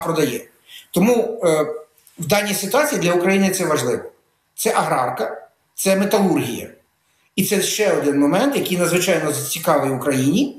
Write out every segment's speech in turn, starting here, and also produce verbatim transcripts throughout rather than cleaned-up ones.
продає. Тому е, в даній ситуації для України це важливо. Це аграрка, це металургія. І це ще один момент, який надзвичайно зацікавий Україні,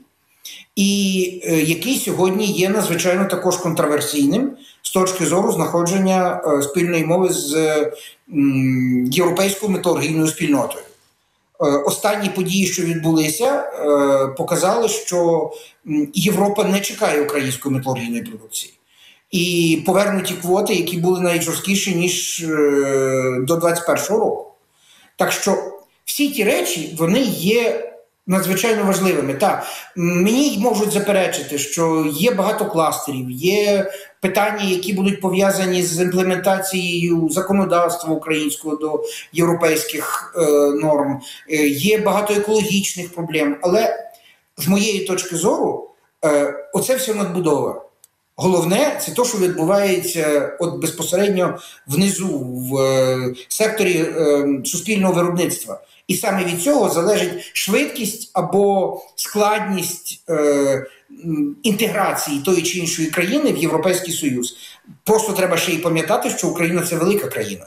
і е, який сьогодні є надзвичайно також контроверсійним з точки зору знаходження е, спільної мови з е, м, європейською металургійною спільнотою. Е, останні події, що відбулися, е, показали, що м, Європа не чекає української металургійної продукції. І повернуті квоти, які були навіть жорсткіші, ніж е, до двадцять першого року. Так що всі ті речі, вони є надзвичайно важливими. Так, мені можуть заперечити, що є багато кластерів, є питання, які будуть пов'язані з імплементацією законодавства українського до європейських е, норм, е, є багато екологічних проблем, але з моєї точки зору е, оце все надбудова. Головне – це те, що відбувається от безпосередньо внизу, в е, секторі е, суспільного виробництва. І саме від цього залежить швидкість або складність е, інтеграції тої чи іншої країни в Європейський Союз. Просто треба ще й пам'ятати, що Україна – це велика країна.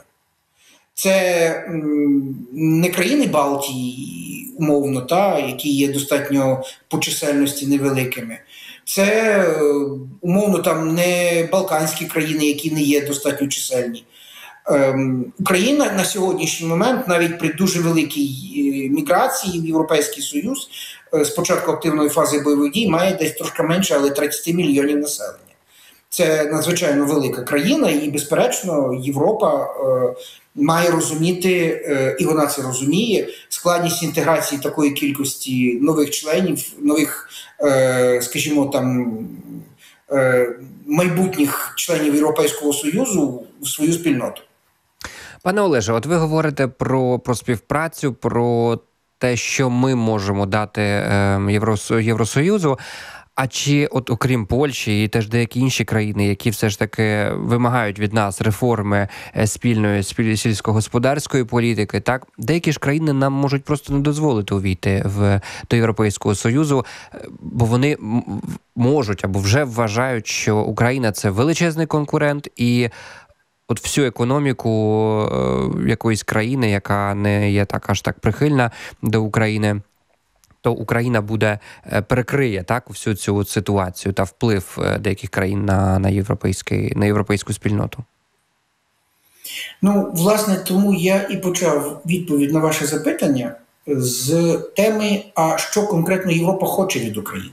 Це м, не країни Балтії, умовно, та, які є достатньо по чисельності невеликими. Це, умовно, там не балканські країни, які не є достатньо чисельні. Ем, Україна на сьогоднішній момент, навіть при дуже великій міграції в Європейський Союз, е, з початку активної фази бойових дій, має десь трошки менше, але тридцять мільйонів населення. Це надзвичайно велика країна, і, безперечно, Європа е, має розуміти, е, і вона це розуміє, складність інтеграції такої кількості нових членів, нових, е, скажімо, там, е, майбутніх членів Європейського Союзу в свою спільноту. Пане Олеже, от ви говорите про, про співпрацю, про те, що ми можемо дати е, Євросо, Євросоюзу. А чи, от окрім Польщі і теж деякі інші країни, які все ж таки вимагають від нас реформи спільної сільськогосподарської політики, так, деякі ж країни нам можуть просто не дозволити увійти в, до Європейського Союзу, бо вони можуть або вже вважають, що Україна – це величезний конкурент, і от всю економіку е, якоїсь країни, яка не є так аж так прихильна до України, то Україна буде перекриє так всю цю ситуацію та вплив деяких країн на, на, європейський, на європейську спільноту? Ну, власне, тому я і почав відповідь на ваше запитання з теми, а що конкретно Європа хоче від України.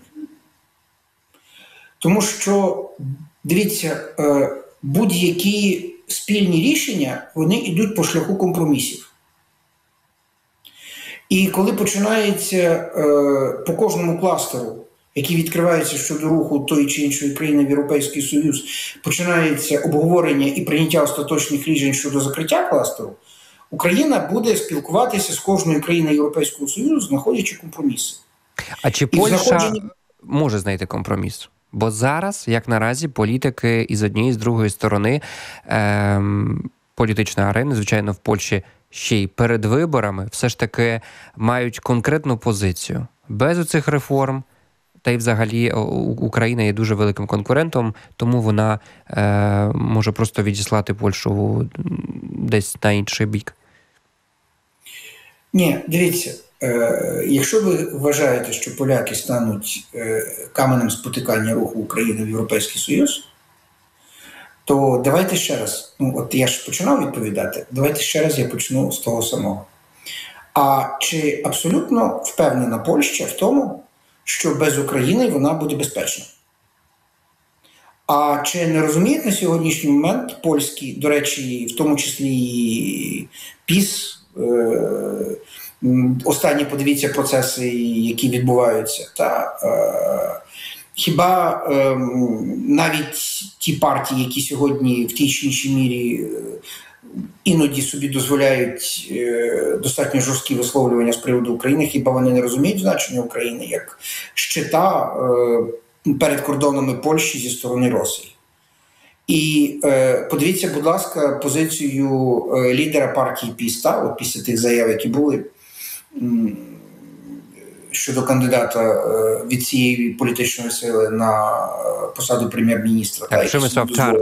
Тому що, дивіться, будь-які спільні рішення, вони йдуть по шляху компромісів. І коли починається е, по кожному кластеру, який відкривається щодо руху тої чи іншої країни в Європейський Союз, починається обговорення і прийняття остаточних рішень щодо закриття кластеру, Україна буде спілкуватися з кожною країною Європейського Союзу, знаходячи компроміси. А чи Польща заходженні... може знайти компроміс? Бо зараз, як наразі, політики із однієї, і з другої сторони ем, політичної арени, звичайно, в Польщі ще й перед виборами все ж таки мають конкретну позицію. Без оцих реформ, та й взагалі Україна є дуже великим конкурентом, тому вона е, може просто відіслати Польщу десь на інший бік. Ні, дивіться, е, якщо ви вважаєте, що поляки стануть е, каменем спотикання руху України в Європейський Союз, то давайте ще раз, ну от я ж починав відповідати, давайте ще раз я почну з того самого. А чи абсолютно впевнена Польща в тому, що без України вона буде безпечна? А чи не розуміють на сьогоднішній момент польські, до речі, в тому числі ПІС, е- останні, подивіться, процеси, які відбуваються, та е- хіба е, навіть ті партії, які сьогодні в тій чи іншій мірі е, іноді собі дозволяють е, достатньо жорсткі висловлювання з приводу України, хіба вони не розуміють значення України як щита е, перед кордонами Польщі зі сторони Росії? І е, подивіться, будь ласка, позицію е, лідера партії ПІС, та, от після тих заяв, які були, м, щодо кандидата е, від цієї політичної сили на е, посаду прем'єр-міністра. Так, та, який Przemysław собі дозволив Czarnek.